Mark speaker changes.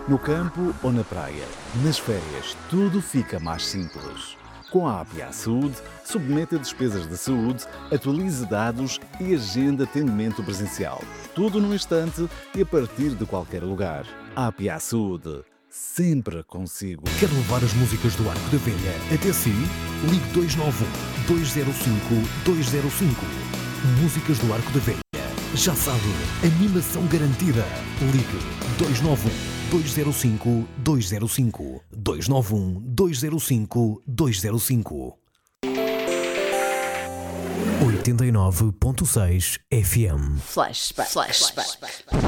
Speaker 1: No campo ou na praia, nas férias, tudo fica mais simples. Com a APA Saúde, submeta despesas de saúde, atualize dados e agenda atendimento presencial. Tudo num instante e a partir de qualquer lugar. APA Saúde, sempre consigo.
Speaker 2: Quer levar as músicas do Arco da Velha até si? Ligue 291-205-205. Músicas do Arco da Velha. Já sabe, animação garantida. Ligue 291-205-205. 291-205-205. 89.6 FM.
Speaker 3: Flashback.